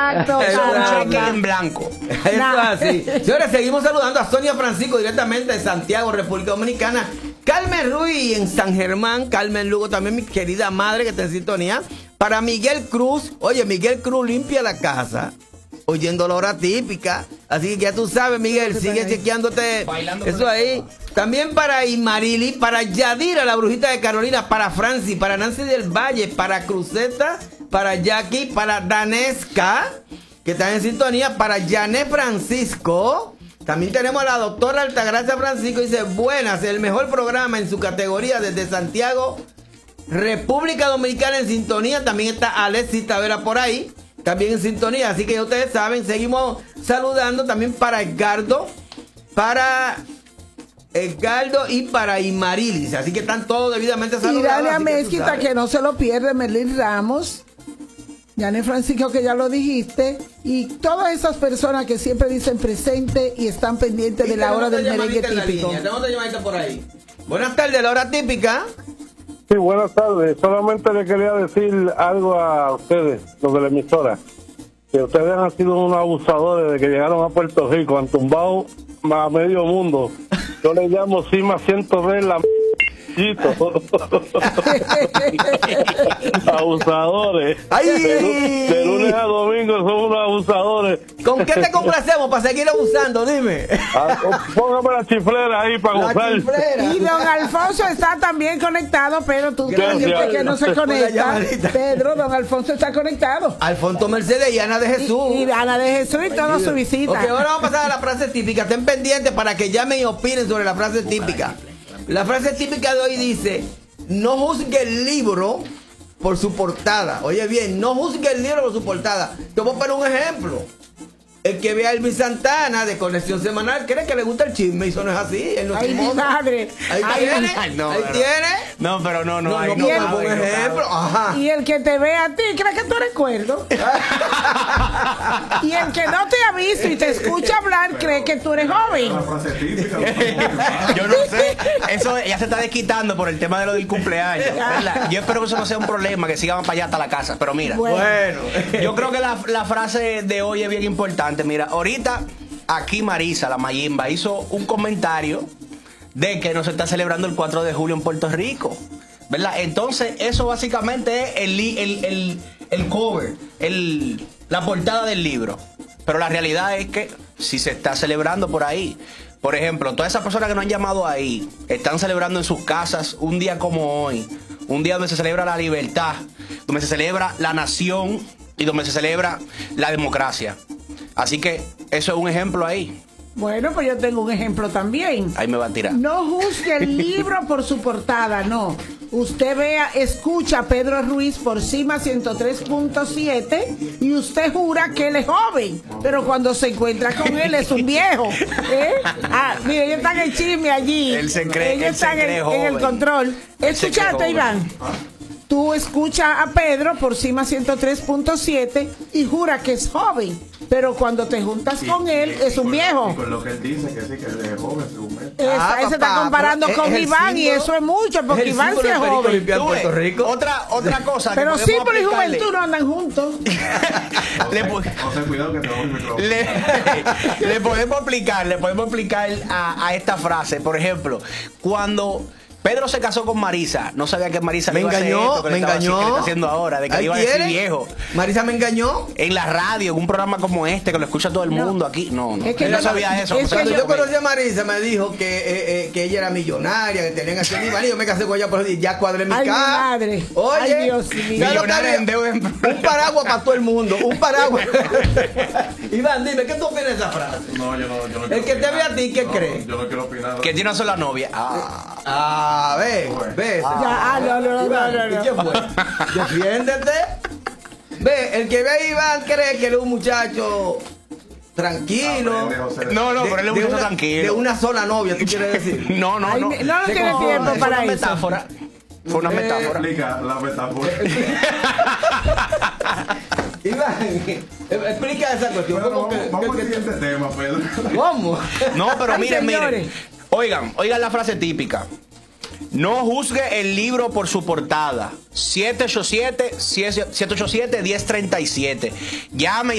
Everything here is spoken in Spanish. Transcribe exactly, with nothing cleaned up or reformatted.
Exacto. Es un cheque en blanco. Eso es así. Señores, seguimos saludando a Sonia Francisco directamente de Santiago, República Dominicana. Carmen Ruiz en San Germán. Carmen Lugo también, mi querida madre que está en sintonía. Para Miguel Cruz. Oye, Miguel Cruz limpia la casa oyendo la hora típica. Así que ya tú sabes, Miguel, sigue chequeándote eso ahí. También para Imarili, para Yadira, la brujita de Carolina, para Franci, para Nancy del Valle, para Cruzeta, para Jackie, para Danesca, que están en sintonía, para Janet Francisco. También tenemos a la doctora Altagracia Francisco, dice, buenas, el mejor programa en su categoría desde Santiago, República Dominicana en sintonía. También está Alexis Tavera por ahí, también en sintonía. Así que ya ustedes saben, seguimos saludando también para Edgardo, para Edgardo y para Imarilis. Así que están todos debidamente saludados. Y dale a que Mezquita que, que no se lo pierde, Merlin Ramos, Janet Francisco, que ya lo dijiste, y todas esas personas que siempre dicen presente y están pendientes de la hora del merengue típico. Tenemos otra llamadita por ahí. Buenas tardes, la hora típica. Sí, buenas tardes. Solamente le quería decir algo a ustedes, los de la emisora. Que ustedes han sido unos abusadores de que llegaron a Puerto Rico, han tumbado a medio mundo. Yo le llamo Cima ciento tres la m******. Abusadores. ¡Ay! De, de lunes a domingo son unos abusadores. ¿Con qué te complacemos para seguir abusando? Dime. Ah, póngame la chiflera ahí para gozar. Y don Alfonso está también conectado, pero tú dijiste que no se conecta. Pedro, don Alfonso está conectado. Alfonso Mercedes y Ana de Jesús. Y, y Ana de Jesús y toda su visita. Ok, ahora vamos a pasar a la frase típica. Estén pendientes para que llamen y opinen sobre la frase típica. La frase típica de hoy dice, no juzgue el libro por su portada. Oye bien, no juzgue el libro por su portada. Te voy a poner un ejemplo. El que ve a Elvis Santana de Conexión Semanal cree que le gusta el chisme y eso no es así. Él no Ay, mi madre. Ahí Ay, tiene. ay, no, ahí pero, tiene. No, pero no, no. No, hay, no, no, no, no, un no, ejemplo. Ajá. Y el que te ve a ti cree que tú eres cuerdo. Y el que no te ha visto y te escucha hablar cree que tú eres joven. Yo no sé, eso ya se está desquitando por el tema de lo del cumpleaños, ¿verdad? Yo espero que eso no sea un problema, que sigan para allá hasta la casa. Pero mira, Bueno. yo creo que la, la frase de hoy es bien importante. Mira, ahorita aquí Marisa, la Mayimba, hizo un comentario de que no se está celebrando el cuatro de julio en Puerto Rico, ¿verdad? Entonces, eso básicamente es el, el, el, el cover, el, la portada del libro. Pero la realidad es que si se está celebrando por ahí, por ejemplo, todas esas personas que nos han llamado ahí, están celebrando en sus casas un día como hoy, un día donde se celebra la libertad, donde se celebra la nación y donde se celebra la democracia. Así que eso es un ejemplo ahí. Bueno, pues yo tengo un ejemplo también. Ahí me va a tirar. No juzgue el libro por su portada, no. Usted vea, escucha a Pedro Ruiz por Cima ciento tres punto siete y usted jura que él es joven, pero cuando se encuentra con él es un viejo. ¿eh? Ah, mire, ellos están en chisme allí. Él se cree, ellos él se están cree en, joven. en el control. Él se cree Escuchate, joven. Iván. Tú escuchas a Pedro por Cima ciento tres punto siete y jura que es joven, pero cuando te juntas con él es un viejo. Y con lo que él dice, que sí, que él es joven, según él. Esa, Ah, él se está papá, comparando pero con es el Iván y símbolo- eso es mucho, porque es el Iván sí símbolo es del perico joven. limpiar Tú ves, Puerto Rico. Otra, otra cosa. que Pero podemos símbolo y aplicarle- juventud no andan juntos. le, po- José, cuidado que te voy el micrófono. le, le podemos aplicar, le podemos aplicar a, a esta frase. Por ejemplo, cuando Pedro se casó con Marisa, no sabía que Marisa Me le iba a hacer engañó, esto que me le estaba haciendo- que le engañó. está haciendo ahora, de que Ahí le iba a decir tiene. viejo. Marisa me engañó. En la radio, en un programa como este, que lo escucha todo el No. mundo aquí. No, no. Es que Él yo no no- sabía eso. es no que sabía Cuando yo- yo eso. conocí a Marisa me dijo que, eh, eh, que ella era millonaria, que tenían acción y yo me casé con ella por eso y ya cuadré mi Ay, mi casa. madre. Oye, Ay, Dios mío. ¿sabes lo que Millonaria había? en deuda en- Un paraguas para todo el mundo, un paraguas. Iván, dime, ¿qué tú opinas de esa frase? No, yo no, yo no El quiero que te opinar. ve a ti, ¿qué No, cree? Yo no quiero opinar. Que tiene una sola novia. Ah. Ah, ve, ve. Ya, ah, no, no, no, Iván, no, no, ¿y no. qué fue? Defiéndete. Ve, el que ve a Iván cree que él es un muchacho tranquilo. Aprende, José. No, no, De- pero él es un de muchacho una- tranquilo. De una sola novia, ¿tú quieres decir? No, no, Ay, no. mi- no, no Se tiene confunda, tiempo es Fue para una eso. metáfora. Fue una Eh, metáfora. Explica la metáfora. Iván, explica esa cuestión. Bueno, ¿Cómo vamos, que- vamos que- al siguiente tema, Pedro. ¿Cómo? No, pero Ay, miren, señores. miren. Oigan, oigan la frase típica. No juzgue el libro por su portada. siete ocho siete, siete ocho siete, uno cero tres siete. Llame y